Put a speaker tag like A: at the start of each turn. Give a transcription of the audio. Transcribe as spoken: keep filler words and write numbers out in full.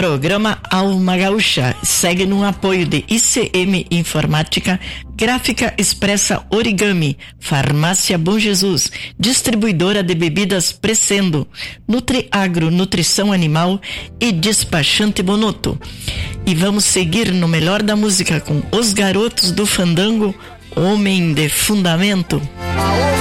A: Programa Alma Gaúcha segue no apoio de I C M Informática, Gráfica Expressa Origami, Farmácia Bom Jesus, Distribuidora de Bebidas Crescendo, Nutriagro Nutrição Animal e Despachante Bonotto. E vamos seguir no melhor da música com Os Garotos do Fandango, Homem de Fundamento.